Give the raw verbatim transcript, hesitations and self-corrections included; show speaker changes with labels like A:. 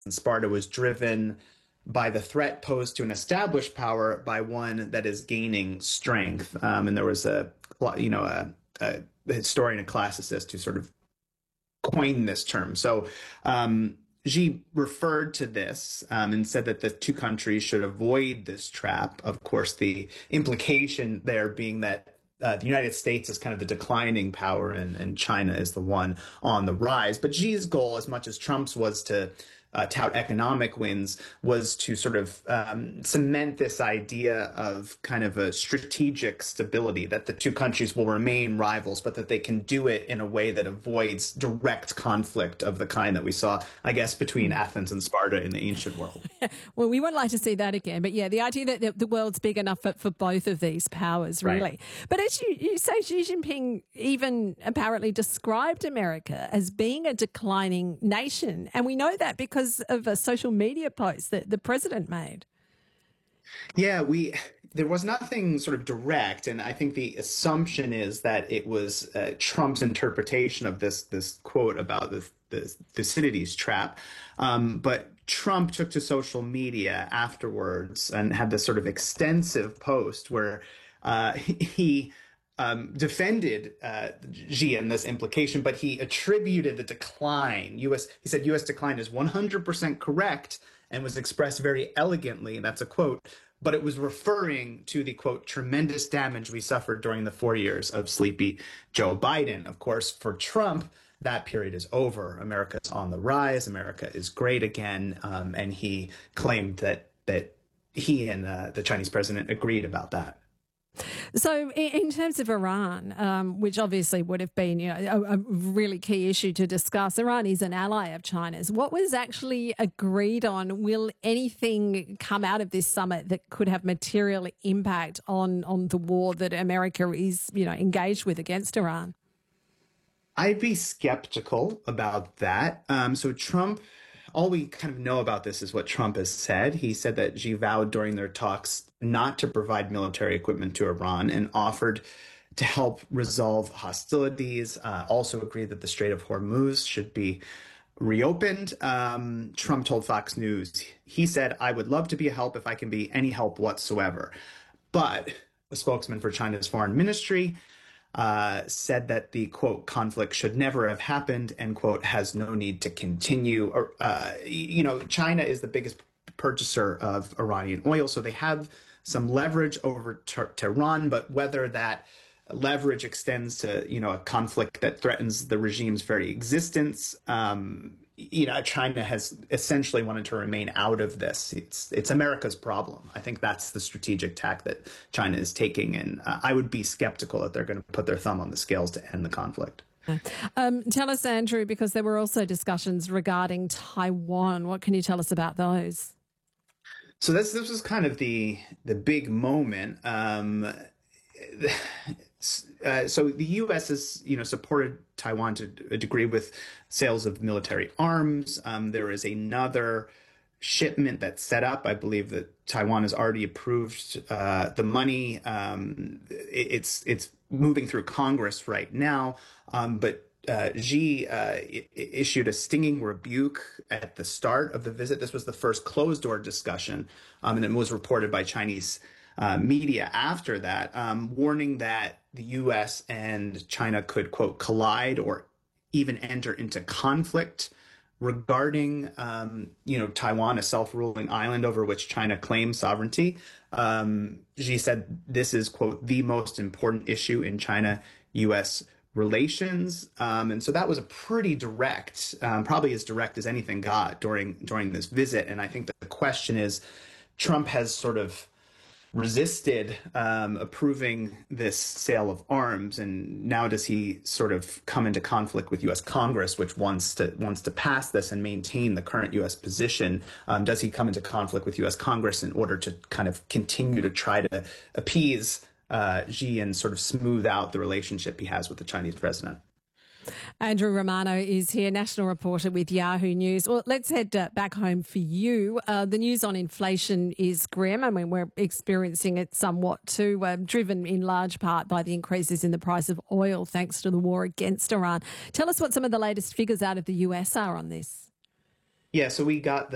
A: and Sparta was driven by the threat posed to an established power by one that is gaining strength. Um, and there was a, you know, a, a historian and classicist who sort of coined this term. So um, Xi referred to this um, and said that the two countries should avoid this trap. Of course, the implication there being that Uh, the United States is kind of the declining power, and, and China is the one on the rise. But Xi's goal, as much as Trump's was to uh, tout economic wins, was to sort of um, cement this idea of kind of a strategic stability, that the two countries will remain rivals, but that they can do it in a way that avoids direct conflict of the kind that we saw, I guess, between Athens and Sparta in the ancient world.
B: Well, we would like to see that again. But yeah, the idea that the world's big enough for, for both of these powers, really. Right. But as you, you say, Xi Jinping even apparently described America as being a declining nation. And we know that because of a social media post that the president made.
A: Yeah, we there was nothing sort of direct, and I think the assumption is that it was uh, Trump's interpretation of this this quote about the, the Thucydides trap. Um, but Trump took to social media afterwards and had this sort of extensive post where uh, he Um, defended uh, Xi in this implication, but he attributed the decline. U S He said U S decline is one hundred percent correct and was expressed very elegantly. That's a quote, but it was referring to the, quote, tremendous damage we suffered during the four years of sleepy Joe Biden. Of course, for Trump, that period is over. America's on the rise. America is great again. Um, and he claimed that that he and uh, the Chinese president agreed about that.
B: So in terms of Iran, um, which obviously would have been, you know, a, a really key issue to discuss, Iran is an ally of China's. What was actually agreed on? Will anything come out of this summit that could have material impact on, on the war that America is, you know, engaged with against Iran?
A: I'd be skeptical about that. Um, so Trump, all we kind of know about this is what Trump has said. He said that Xi vowed during their talks not to provide military equipment to Iran and offered to help resolve hostilities, uh, also agreed that the Strait of Hormuz should be reopened. Um, Trump told Fox News, he said, "I would love to be a help if I can be any help whatsoever." But a spokesman for China's foreign ministry Uh, said that the, quote, conflict should never have happened, and, quote, has no need to continue. Or, uh, you know, China is the biggest purchaser of Iranian oil, so they have some leverage over Tehran, but whether that leverage extends to, you know, a conflict that threatens the regime's very existence, um, you know, China has essentially wanted to remain out of this. It's it's America's problem. I think that's the strategic tack that China is taking, and uh, I would be skeptical that they're going to put their thumb on the scales to end the conflict.
B: Um, tell us, Andrew, because there were also discussions regarding Taiwan. What can you tell us about those?
A: So this this was kind of the the big moment. Um, Uh, so the U S has, you know, supported Taiwan to a degree with sales of military arms. Um, there is another shipment that's set up. I believe that Taiwan has already approved uh, the money. Um, it, it's it's moving through Congress right now. Um, but uh, Xi uh, issued a stinging rebuke at the start of the visit. This was the first closed-door discussion, um, and it was reported by Chinese Uh, media after that, um, warning that the U S and China could, quote, collide or even enter into conflict regarding, um, you know, Taiwan, a self-ruling island over which China claims sovereignty. Um, Xi said this is, quote, the most important issue in China-U S relations. Um, and so that was a pretty direct, um, probably as direct as anything got during during this visit. And I think the question is, Trump has sort of resisted um, approving this sale of arms, and now does he sort of come into conflict with U S Congress, which wants to wants to pass this and maintain the current U S position? Um, does he come into conflict with U S Congress in order to kind of continue to try to appease uh, Xi and sort of smooth out the relationship he has with the Chinese president?
B: Andrew Romano is here, national reporter with Yahoo News. Well, let's head uh, back home for you. Uh, the news on inflation is grim. I mean, we're experiencing it somewhat too, uh, driven in large part by the increases in the price of oil thanks to the war against Iran. Tell us what some of the latest figures out of the U S are on this.
A: Yeah, so we got the